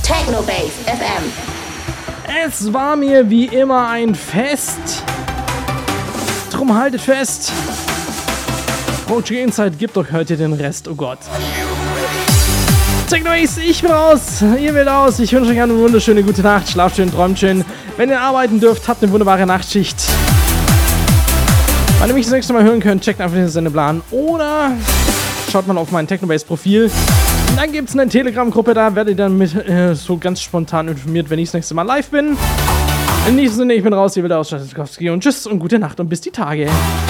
Technobase FM. Es war mir wie immer ein Fest. Drum haltet fest. Project Insight gibt doch heute den Rest, oh Gott. Technobase, ich bin raus, ihr wählt aus. Ich wünsche euch eine wunderschöne gute Nacht. Schlaft schön, träumt schön. Wenn ihr arbeiten dürft, habt eine wunderbare Nachtschicht. Wenn ihr mich das nächste Mal hören könnt, checkt einfach den Sendeplan oder schaut mal auf mein Technobase-Profil. Dann gibt es eine Telegram-Gruppe, da werdet ihr dann mit so ganz spontan informiert, wenn ich das nächste Mal live bin. In diesem Sinne, ich bin raus, ihr wählt aus, und tschüss und gute Nacht und bis die Tage.